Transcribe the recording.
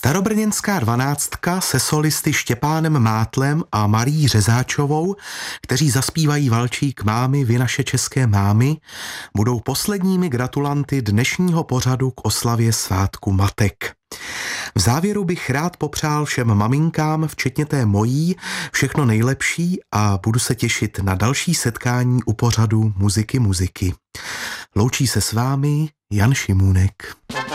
Starobrněnská dvanáctka se solisty Štěpánem Mátlem a Marií Řezáčovou, kteří zaspívají Valčík mámy, vy naše české mámy, budou posledními gratulanty dnešního pořadu k oslavě svátku matek. V závěru bych rád popřál všem maminkám, včetně té mojí, všechno nejlepší a budu se těšit na další setkání u pořadu Muziky. Loučí se s vámi Jan Šimůnek.